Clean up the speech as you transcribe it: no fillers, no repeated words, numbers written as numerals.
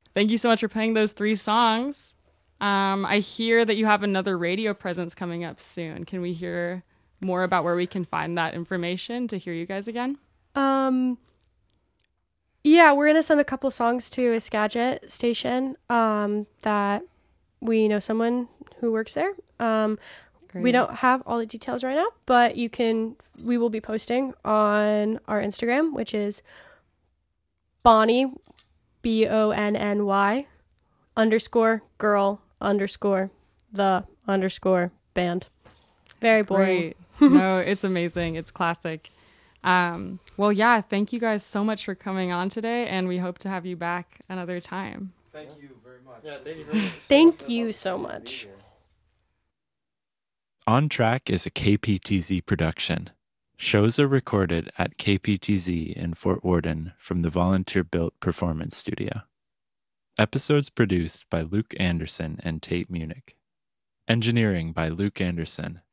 Thank you so much for playing those three songs. I hear that you have another radio presence coming up soon. Can we hear more about where we can find that information to hear you guys again? Um, yeah, we're gonna send a couple songs to a Skagit station. That we know someone who works there. We Great. don't have all the details right now, but we will be posting on our Instagram, which is Bonnie, BONNY underscore girl underscore the underscore band. Very boring. Great. No, it's amazing. It's classic. Well, yeah, thank you guys so much for coming on today, and we hope to have you back another time. Thank you very much. Yeah, thank you very much. Thank you so much. On Track is a KPTZ production. Shows are recorded at KPTZ in Fort Worden from the volunteer-built performance studio. Episodes produced by Luke Anderson and Tate Munich. Engineering by Luke Anderson.